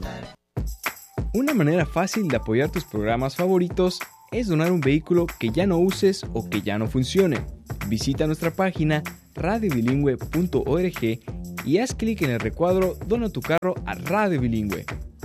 Una manera fácil de apoyar tus programas favoritos es donar un vehículo que ya no uses o que ya no funcione. Visita nuestra página radiobilingüe.org y haz clic en el recuadro Dona tu carro a Radio Bilingüe.